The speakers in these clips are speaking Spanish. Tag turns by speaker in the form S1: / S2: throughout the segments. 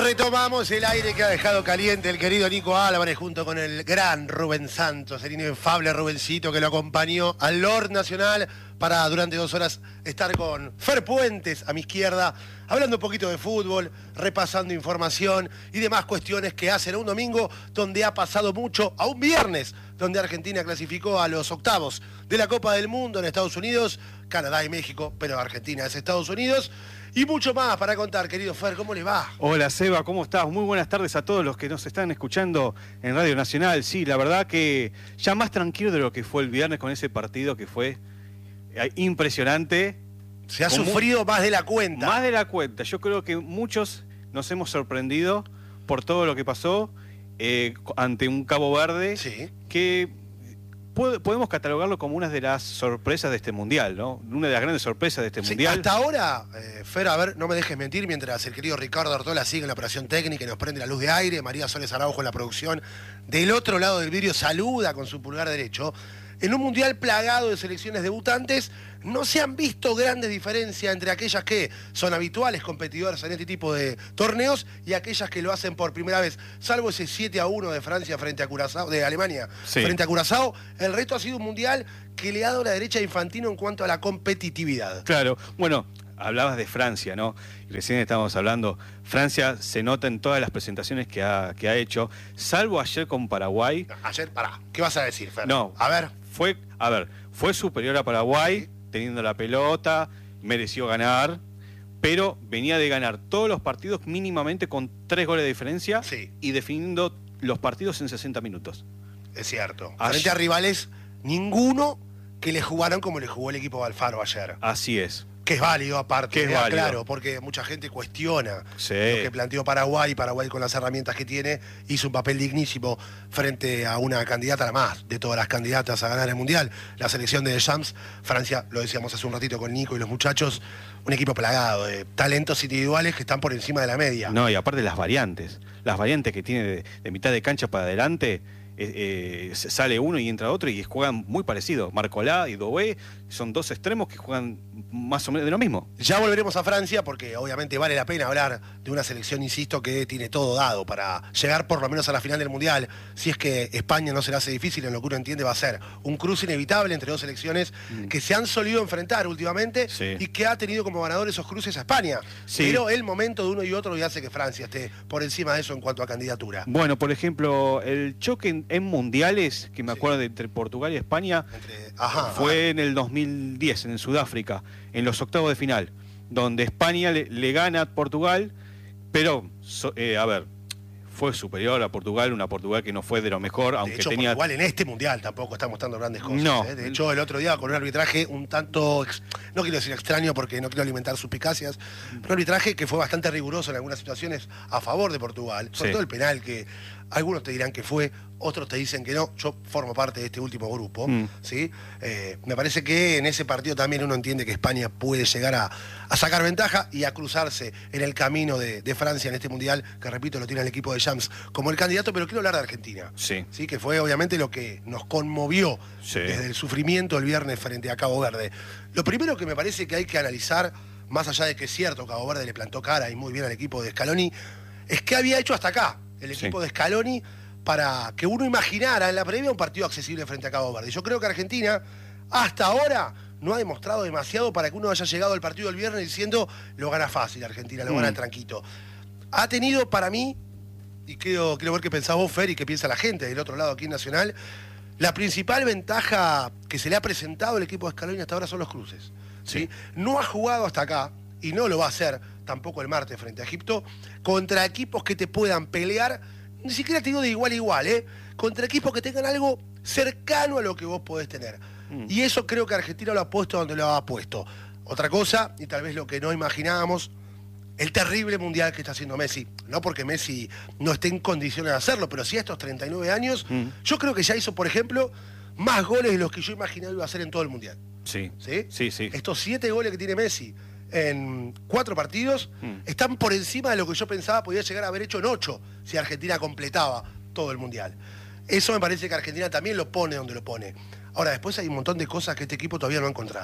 S1: Retomamos el aire que ha dejado caliente el querido Nico Álvarez junto con el gran Rubén Santos, el inefable Rubencito que lo acompañó al Lord Nacional para durante 2 horas estar con Fer Puentes a mi izquierda, hablando un poquito de fútbol, repasando información y demás cuestiones que hacen a un domingo donde ha pasado mucho, a un viernes donde Argentina clasificó a los octavos de la Copa del Mundo en Estados Unidos, Canadá y México, pero Argentina es Estados Unidos. Y mucho más para contar, querido Fer, ¿cómo le va?
S2: Hola Seba, ¿cómo estás? Muy buenas tardes a todos los que nos están escuchando en Radio Nacional. Sí, la verdad que ya más tranquilo de lo que fue el viernes con ese partido que fue impresionante.
S1: Se ha sufrido más de la cuenta.
S2: Más de la cuenta. Yo creo que muchos nos hemos sorprendido por todo lo que pasó ante un Cabo Verde,
S1: sí,
S2: que podemos catalogarlo como una de las sorpresas de este Mundial, ¿no? Una de las grandes sorpresas de este Mundial.
S1: Hasta ahora, Fer, a ver, no me dejes mentir, mientras el querido Ricardo Artola sigue en la operación técnica y nos prende la luz de aire, María Soles Araujo en la producción, del otro lado del vidrio saluda con su pulgar derecho. En un Mundial plagado de selecciones debutantes, no se han visto grandes diferencias entre aquellas que son habituales competidoras en este tipo de torneos y aquellas que lo hacen por primera vez. Salvo ese 7-1 de Francia frente a Curazao, de Alemania frente a Curazao, el resto ha sido un Mundial que le ha dado la derecha a Infantino en cuanto a la competitividad.
S2: Claro, bueno, hablabas de Francia, ¿no? Y recién estábamos hablando, Francia se nota en todas las presentaciones que ha hecho, salvo ayer con Paraguay.
S1: Ayer, pará, ¿qué vas a decir, Fer?
S2: No,
S1: a ver.
S2: Fue superior a Paraguay, teniendo la pelota, mereció ganar, pero venía de ganar todos los partidos mínimamente con 3 goles de diferencia,
S1: sí,
S2: y definiendo los partidos en 60 minutos.
S1: Es cierto. Frente a rivales, ninguno que le jugaron como le jugó el equipo de Alfaro ayer.
S2: Así es.
S1: Que es válido aparte,
S2: que es válido.
S1: Claro, porque mucha gente cuestiona
S2: sí,
S1: lo que planteó Paraguay. Paraguay con las herramientas que tiene hizo un papel dignísimo frente a una candidata, la más de todas las candidatas a ganar el Mundial, la selección de Deschamps. Francia, lo decíamos hace un ratito con Nico y los muchachos, un equipo plagado de talentos individuales que están por encima de la media.
S2: No, y aparte las variantes que tiene de mitad de cancha para adelante. Sale uno y entra otro y juegan muy parecido. Marcolá y Doué son 2 extremos que juegan más o menos de lo mismo.
S1: Ya volveremos a Francia porque obviamente vale la pena hablar de una selección, insisto, que tiene todo dado para llegar por lo menos a la final del Mundial. Si es que España no se le hace difícil, en lo que uno entiende va a ser un cruce inevitable entre 2 selecciones que se han solido enfrentar últimamente, sí, y que ha tenido como ganador esos cruces a España. Sí. Pero el momento de uno y otro y hace que Francia esté por encima de eso en cuanto a candidatura.
S2: Bueno, por ejemplo, el choque en mundiales, que me acuerdo entre Portugal y España, fue en el 2010, en Sudáfrica, en los octavos de final, donde España le gana a Portugal, pero, fue superior a Portugal, una Portugal que no fue de lo mejor, aunque
S1: de hecho,
S2: tenía...
S1: Portugal en este Mundial tampoco está mostrando grandes cosas.
S2: No.
S1: De hecho, el otro día con un arbitraje un tanto, no quiero decir extraño porque no quiero alimentar suspicacias, un arbitraje que fue bastante riguroso en algunas situaciones a favor de Portugal, sobre todo el penal, que algunos te dirán que fue, otros te dicen que no. Yo formo parte de este último grupo, ¿sí? Me parece que en ese partido también uno entiende que España puede llegar a sacar ventaja y a cruzarse en el camino de Francia en este Mundial, que repito, lo tiene el equipo de Shams como el candidato, pero quiero hablar de Argentina.
S2: Sí.
S1: ¿Sí? Que fue obviamente lo que nos conmovió desde el sufrimiento el viernes frente a Cabo Verde. Lo primero que me parece que hay que analizar, más allá de que es cierto, Cabo Verde le plantó cara y muy bien al equipo de Scaloni, es que había hecho hasta acá el equipo de Scaloni para que uno imaginara en la previa un partido accesible frente a Cabo Verde. Yo creo que Argentina hasta ahora no ha demostrado demasiado para que uno haya llegado al partido del viernes diciendo lo gana fácil Argentina, lo gana tranquilo. Ha tenido para mí, y quiero ver qué pensás vos, Fer, y qué piensa la gente del otro lado aquí en Nacional, la principal ventaja que se le ha presentado al equipo de Scaloni hasta ahora son los cruces. ¿Sí? No ha jugado hasta acá, y no lo va a hacer tampoco el martes frente a Egipto, contra equipos que te puedan pelear, ni siquiera te digo de igual a igual, contra equipos que tengan algo cercano a lo que vos podés tener. Y eso creo que Argentina lo ha puesto donde lo ha puesto. Otra cosa, y tal vez lo que no imaginábamos, el terrible Mundial que está haciendo Messi. No porque Messi no esté en condiciones de hacerlo, pero sí a estos 39 años, yo creo que ya hizo, por ejemplo, más goles de los que yo imaginaba iba a hacer en todo el Mundial.
S2: Sí.
S1: ¿Sí?
S2: Sí, sí.
S1: Estos 7 goles que tiene Messi en 4 partidos están por encima de lo que yo pensaba podía llegar a haber hecho en 8 si Argentina completaba todo el Mundial. Eso me parece que Argentina también lo pone donde lo pone. Ahora, después hay un montón de cosas que este equipo todavía no ha encontrado.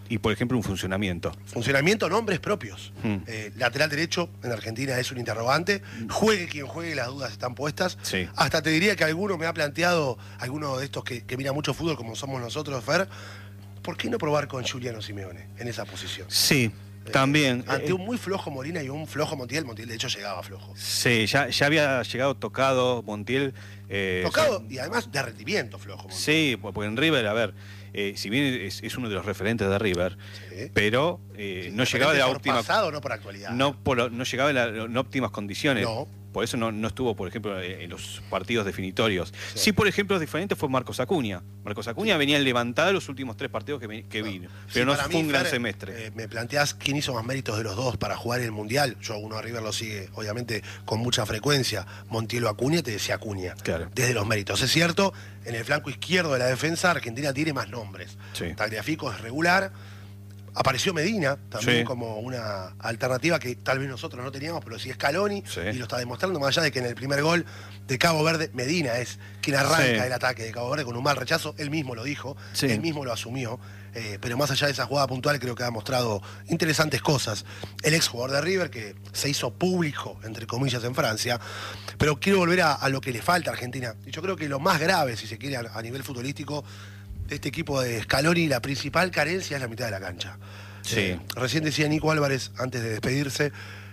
S2: y por ejemplo, un funcionamiento.
S1: Funcionamiento, nombres propios. Lateral derecho en Argentina es un interrogante. Juegue quien juegue, las dudas están puestas.
S2: Sí.
S1: Hasta te diría que alguno me ha planteado, alguno de estos que mira mucho fútbol como somos nosotros, Fer, ¿por qué no probar con Giuliano Simeone en esa posición?
S2: Sí. También.
S1: Ante un muy flojo Molina y un flojo Montiel de hecho llegaba flojo.
S2: Sí, ya había llegado tocado Montiel.
S1: Tocado y además de rendimiento flojo Montiel.
S2: Sí, porque en River, a ver, si bien es uno de los referentes de River, sí, pero no llegaba de la óptima.
S1: Pasado, no por actualidad.
S2: No llegaba en óptimas condiciones.
S1: No.
S2: Por eso no estuvo, por ejemplo, en los partidos definitorios. Sí, por ejemplo, diferente fue Marcos Acuña. Marcos Acuña venía levantada los últimos 3 partidos que vino. Pero no fue un gran semestre.
S1: Me planteás quién hizo más méritos de los dos para jugar el Mundial. Yo, uno a River lo sigue, obviamente, con mucha frecuencia. Montiel o Acuña, te decía Acuña.
S2: Claro.
S1: Desde los méritos. Es cierto, en el flanco izquierdo de la defensa, Argentina tiene más nombres.
S2: Sí.
S1: Tagliafico es regular. Apareció Medina también, sí, como una alternativa que tal vez nosotros no teníamos, pero sí Scaloni, sí, y lo está demostrando, más allá de que en el primer gol de Cabo Verde, Medina es quien arranca, sí, el ataque de Cabo Verde con un mal rechazo. Él mismo lo dijo, sí, él mismo lo asumió, pero más allá de esa jugada puntual creo que ha mostrado interesantes cosas. El ex jugador de River, que se hizo público, entre comillas, en Francia, pero quiero volver a lo que le falta a Argentina. Y yo creo que lo más grave, si se quiere, a nivel futbolístico, de este equipo de Scaloni, la principal carencia es la mitad de la cancha.
S2: Sí.
S1: Recién decía Nico Álvarez, antes de despedirse,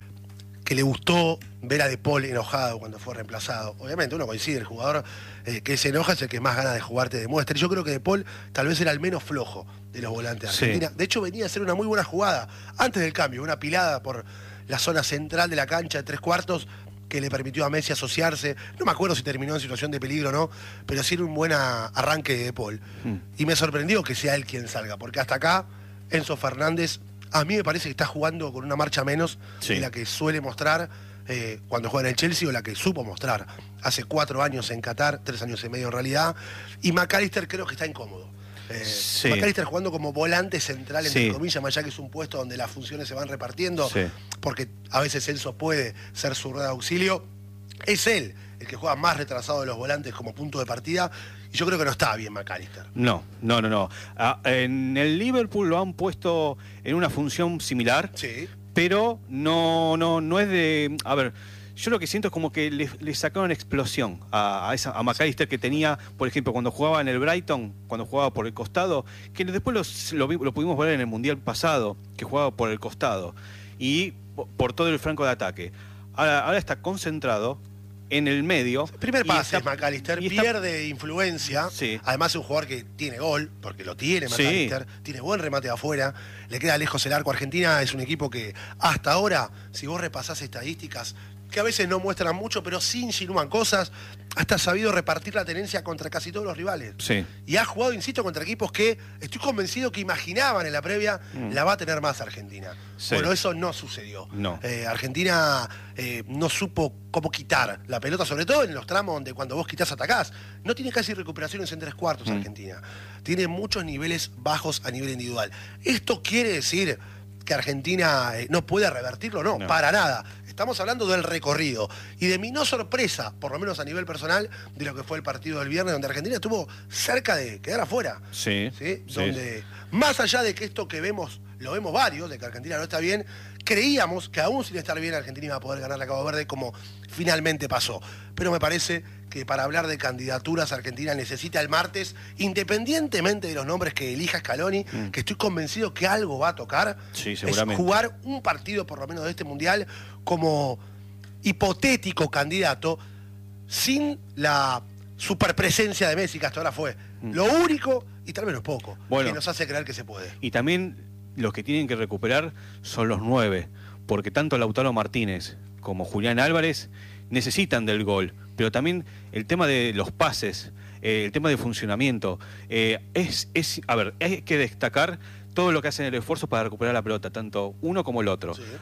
S1: que le gustó ver a De Paul enojado cuando fue reemplazado. Obviamente uno coincide, el jugador que se enoja es el que más ganas de jugar te demuestra. Y yo creo que De Paul tal vez era el menos flojo de los volantes de Argentina. Sí. De hecho venía a hacer una muy buena jugada antes del cambio, una pilada por la zona central de la cancha de 3/4 que le permitió a Messi asociarse. No me acuerdo si terminó en situación de peligro o no, pero sí era un buen arranque de Paul. Y me sorprendió que sea él quien salga, porque hasta acá Enzo Fernández a mí me parece que está jugando con una marcha menos, sí, de la que suele mostrar cuando juega en el Chelsea, o la que supo mostrar hace 4 años en Qatar, 3 años y medio en realidad. Y McAllister creo que está incómodo. Sí. McAllister jugando como volante central, entre, sí, comillas, más allá que es un puesto donde las funciones se van repartiendo, sí, porque a veces Enzo puede ser su rueda de auxilio. Es él el que juega más retrasado de los volantes como punto de partida, y yo creo que no está bien McAllister.
S2: No. En el Liverpool lo han puesto en una función similar,
S1: sí,
S2: pero no es de... A ver, yo lo que siento es como que le sacaron explosión a McAllister, que tenía, por ejemplo, cuando jugaba en el Brighton, cuando jugaba por el costado, que después lo pudimos ver en el Mundial pasado, que jugaba por el costado, y por todo el flanco de ataque. Ahora está concentrado en el medio.
S1: Primer pase es McAllister, pierde influencia.
S2: Sí.
S1: Además es un jugador que tiene gol, porque lo tiene McAllister, sí, tiene buen remate de afuera, le queda lejos el arco. Argentina es un equipo que hasta ahora, si vos repasás estadísticas, que a veces no muestran mucho, pero sí insinúan cosas, hasta ha sabido repartir la tenencia contra casi todos los rivales.
S2: Sí.
S1: Y ha jugado, insisto, contra equipos que estoy convencido que imaginaban en la previa la va a tener más Argentina. Sí. Bueno, eso no sucedió.
S2: No.
S1: Argentina no supo cómo quitar la pelota, sobre todo en los tramos donde cuando vos quitás atacás. No tiene casi recuperaciones en 3/4 Argentina. Tiene muchos niveles bajos a nivel individual. ¿Esto quiere decir que Argentina no puede revertirlo? No, para nada. Estamos hablando del recorrido y de mi no sorpresa, por lo menos a nivel personal, de lo que fue el partido del viernes, donde Argentina estuvo cerca de quedar afuera.
S2: Sí.
S1: ¿Sí? Donde, más allá de que esto que vemos, lo vemos varios, de que Argentina no está bien, creíamos que aún sin estar bien Argentina iba a poder ganar la Cabo Verde, como finalmente pasó. Pero me parece que para hablar de candidaturas, Argentina necesita el martes, independientemente de los nombres que elija Scaloni, que estoy convencido que algo va a tocar,
S2: sí, seguramente,
S1: es jugar un partido por lo menos de este Mundial como hipotético candidato, sin la superpresencia de Messi, que hasta ahora fue lo único, y tal vez no es poco, que nos hace creer que se puede.
S2: Y también los que tienen que recuperar son los 9, porque tanto Lautaro Martínez como Julián Álvarez necesitan del gol, pero también el tema de los pases, el tema de funcionamiento, a ver, hay que destacar todo lo que hacen el esfuerzo para recuperar la pelota, tanto uno como el otro.
S1: Sí.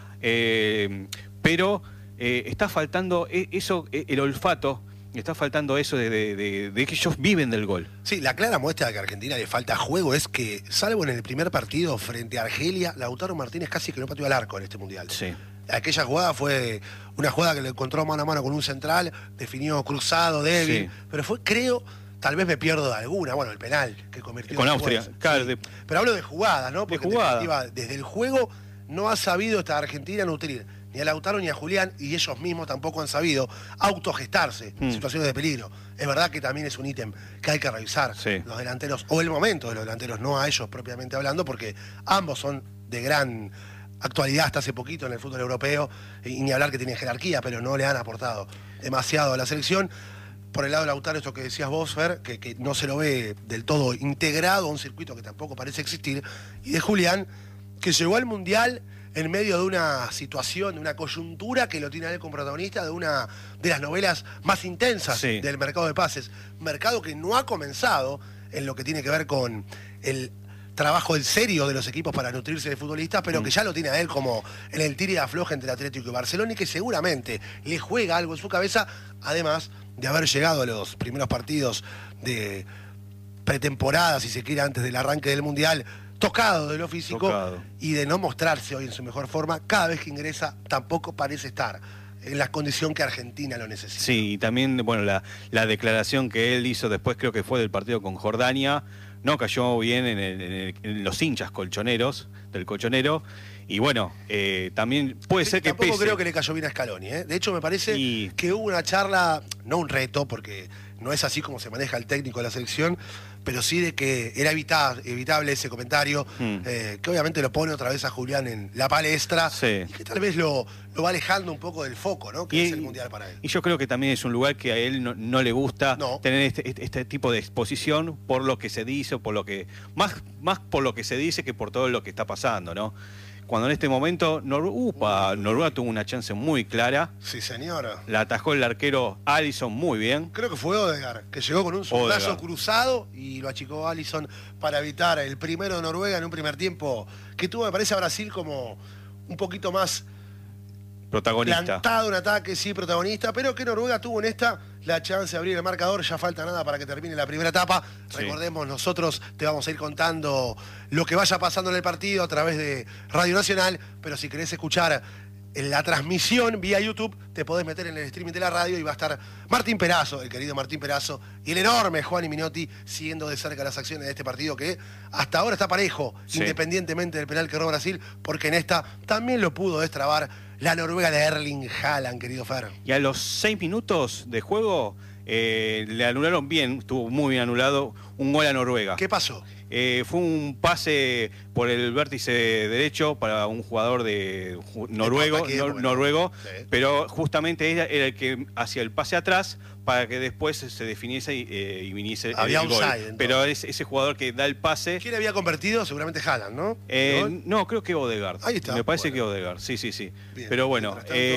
S2: Pero está faltando eso, el olfato, está faltando eso de que ellos viven del gol.
S1: Sí, la clara muestra de que a Argentina le falta juego es que, salvo en el primer partido frente a Argelia, Lautaro Martínez casi que no pateó al arco en este Mundial.
S2: Sí.
S1: Aquella jugada fue una jugada que le encontró mano a mano con un central, definió cruzado, débil, sí, pero fue, creo, tal vez me pierdo de alguna. Bueno, el penal que convirtió
S2: con Austria. Claro,
S1: sí. Pero hablo de jugadas, ¿no? Porque
S2: de jugada.
S1: En definitiva, desde el juego no ha sabido esta Argentina nutrir ni a Lautaro ni a Julián, y ellos mismos tampoco han sabido autogestarse en situaciones de peligro. Es verdad que también es un ítem que hay que revisar, los delanteros, o el momento de los delanteros, no a ellos propiamente hablando, porque ambos son de gran actualidad hasta hace poquito en el fútbol europeo, y ni hablar que tienen jerarquía, pero no le han aportado demasiado a la selección. Por el lado de Lautaro, esto que decías vos, Fer, que no se lo ve del todo integrado a un circuito que tampoco parece existir, y de Julián, que llegó al Mundial en medio de una situación, de una coyuntura que lo tiene a él como protagonista de una de las novelas más intensas del mercado de pases. Mercado que no ha comenzado en lo que tiene que ver con el trabajo en serio de los equipos para nutrirse de futbolistas, pero que ya lo tiene a él como en el tira y afloja entre Atlético y Barcelona, y que seguramente le juega algo en su cabeza, además de haber llegado a los primeros partidos de pretemporada, si se quiere, antes del arranque del Mundial, tocado de lo físico y de no mostrarse hoy en su mejor forma. Cada vez que ingresa tampoco parece estar en la condición que Argentina lo necesita.
S2: Sí, y también, bueno, la declaración que él hizo después, creo que fue del partido con Jordania, no cayó bien en los hinchas colchoneros, del colchonero, y bueno, también puede ser que
S1: tampoco creo que le cayó bien a Scaloni, ¿eh? De hecho, me parece que hubo una charla, no un reto, porque no es así como se maneja el técnico de la selección, pero sí de que era evitable ese comentario, que obviamente lo pone otra vez a Julián en la palestra, y que tal vez lo va alejando un poco del foco, ¿no? Que es el Mundial para él.
S2: Y yo creo que también es un lugar que a él no le gusta tener este tipo de exposición por lo que se dice, por lo que más por lo que se dice que por todo lo que está pasando, ¿no? Cuando en este momento Noruega tuvo una chance muy clara.
S1: Sí, señora.
S2: La atajó el arquero Alisson muy bien.
S1: Creo que fue Odegaard, que llegó con un zurdazo cruzado y lo achicó Alisson para evitar el primero de Noruega en un primer tiempo que tuvo, me parece, a Brasil como un poquito más
S2: protagonista.
S1: Plantado un ataque, sí, protagonista, pero que Noruega tuvo en esta la chance de abrir el marcador. Ya falta nada para que termine la primera etapa. Recordemos, nosotros te vamos a ir contando lo que vaya pasando en el partido a través de Radio Nacional, pero si querés escuchar la transmisión vía YouTube, te podés meter en el streaming de la radio y va a estar Martín Perazo, el querido Martín Perazo, y el enorme Juan Minotti siguiendo de cerca las acciones de este partido que hasta ahora está parejo, independientemente del penal que erró Brasil, porque en esta también lo pudo destrabar la Noruega de Erling Haaland, querido Fer.
S2: Y a los 6 minutos de juego le anularon bien, estuvo muy bien anulado, un gol a Noruega.
S1: ¿Qué pasó?
S2: Fue un pase por el vértice derecho para un jugador de noruego, pero justamente era el que hacía el pase atrás para que después se definiese y viniese
S1: había
S2: el gol.
S1: Entonces.
S2: Pero es ese jugador que da el pase.
S1: ¿Quién había convertido? Seguramente Haaland, ¿no?
S2: No, creo que Odegaard.
S1: Ahí está.
S2: Me parece que Odegaard, sí. Bien, pero bueno,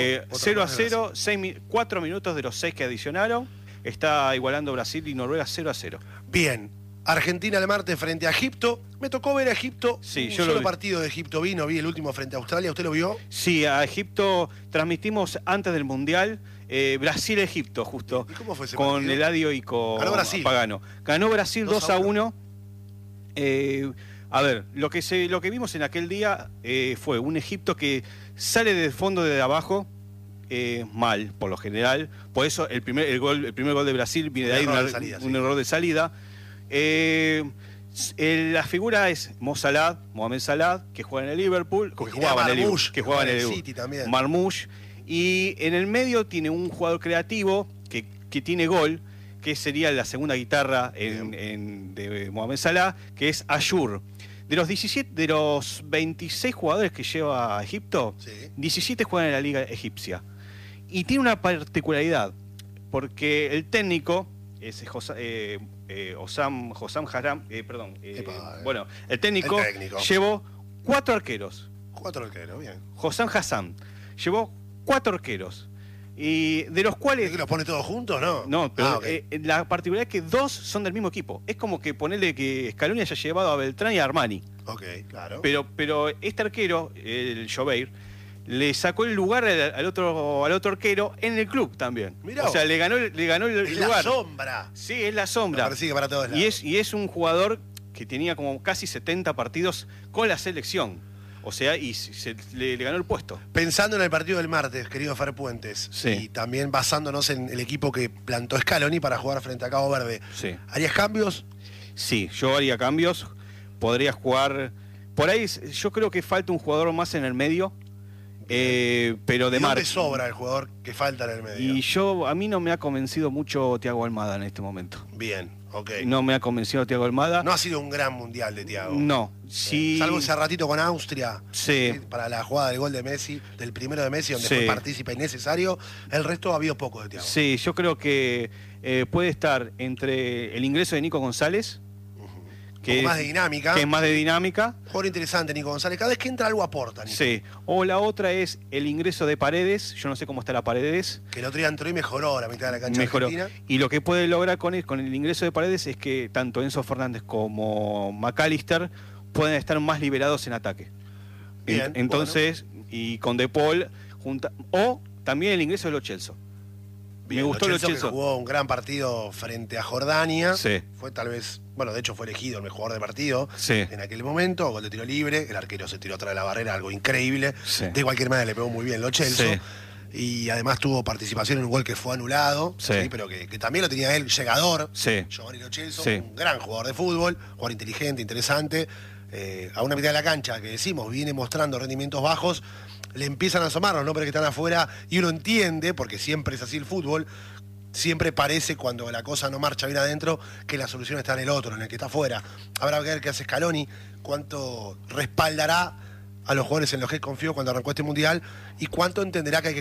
S2: 0-0, 4 minutos de los 6 que adicionaron. Está igualando Brasil y Noruega 0-0.
S1: Bien. Argentina el martes frente a Egipto. Me tocó ver a Egipto.
S2: Sí,
S1: yo solo partido de Egipto vi el último frente a Australia. ¿Usted lo vio?
S2: Sí, a Egipto transmitimos antes del Mundial. Brasil-Egipto, justo.
S1: ¿Y cómo fue ese
S2: con
S1: partido?
S2: Eladio y con Pagano. Ganó Brasil 2-1. A ver, lo que vimos en aquel día fue un Egipto que sale del fondo de abajo. Mal, por lo general. Por eso el primer gol de Brasil viene de ahí, un error de salida. La figura es Mohamed Salah, que juega en el Liverpool, que jugaba en el
S1: City también.
S2: Marmoush, y en el medio tiene un jugador creativo que tiene gol, que sería la segunda guitarra de Mohamed Salah, que es Ayur. De los 26 jugadores que lleva a Egipto, 17 juegan en la liga egipcia. Y tiene una particularidad, porque el técnico es Hossam Haram, bueno, el técnico llevó 4 arqueros.
S1: 4 arqueros, bien.
S2: Hossam Hassan llevó 4 arqueros. Y de los cuales...
S1: ¿Es que los pone todos juntos, no?
S2: No, pero la particularidad es que 2 son del mismo equipo. Es como que ponerle que Scaloni haya llevado a Beltrán y a Armani.
S1: Ok, claro.
S2: Pero este arquero, el Jobeir, le sacó el lugar al otro arquero en el club también. Mirá, o sea, le ganó el lugar.
S1: Es la sombra.
S2: Sí, es la sombra.
S1: Persigue para todos lados.
S2: Y es un jugador que tenía como casi 70 partidos con la selección. O sea, y le ganó el puesto.
S1: Pensando en el partido del martes, querido Fer Puentes, y también basándonos en el equipo que plantó Scaloni para jugar frente a Cabo Verde, ¿harías cambios?
S2: Sí, yo haría cambios. Podría jugar... Por ahí yo creo que falta un jugador más en el medio. Pero de
S1: ¿Dónde sobra el jugador que falta en el medio?
S2: Y a mí no me ha convencido mucho Thiago Almada en este momento.
S1: Bien, ok.
S2: No me ha convencido Thiago Almada.
S1: No ha sido un gran mundial de Thiago.
S2: No, sí.
S1: Salvo ese ratito con Austria.
S2: Sí.
S1: Para la jugada del gol de Messi, del primero de Messi, donde fue partícipe innecesario. El resto ha habido poco de Thiago.
S2: Sí, yo creo que puede estar entre el ingreso de Nico González,
S1: que es más de dinámica.
S2: Que es más de dinámica.
S1: Jugador interesante, Nico González. Cada vez que entra algo aporta, Nico.
S2: Sí. O la otra es el ingreso de Paredes. Yo no sé cómo está la Paredes.
S1: Que el otro día entró y mejoró la mitad de la cancha argentina.
S2: Y lo que puede lograr con el ingreso de Paredes es que tanto Enzo Fernández como McAllister pueden estar más liberados en ataque. Bien, entonces, y con De Paul, o también el ingreso de Lo Celso.
S1: Me gustó Lo Celso, que jugó un gran partido frente a Jordania.
S2: Sí.
S1: Fue tal vez, de hecho fue elegido el mejor jugador del partido en aquel momento. Gol de tiro libre, el arquero se tiró atrás de la barrera, algo increíble. Sí. De cualquier manera le pegó muy bien Lo Celso. Sí. Y además tuvo participación en un gol que fue anulado, pero que también lo tenía él, llegador. Giovanni Lo Celso, un gran jugador de fútbol, jugador inteligente, interesante. A una mitad de la cancha, que decimos, viene mostrando rendimientos bajos, le empiezan a asomar los nombres que están afuera y uno entiende, porque siempre es así el fútbol, siempre parece cuando la cosa no marcha bien adentro que la solución está en el otro, en el que está afuera. Habrá que ver qué hace Scaloni, cuánto respaldará a los jugadores en los que él confió cuando arrancó este mundial y cuánto entenderá que hay que